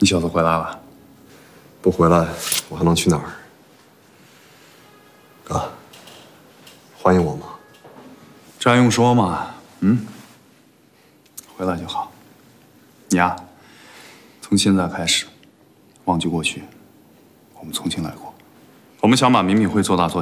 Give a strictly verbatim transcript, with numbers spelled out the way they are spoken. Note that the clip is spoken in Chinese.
你小子回来了？ 不回来，我还能去哪儿？哥，欢迎我吗？ 这还用说吗？嗯，回来就好。你呀，从现在开始，忘记过去，我们重新来过。我们想把敏敏会做大做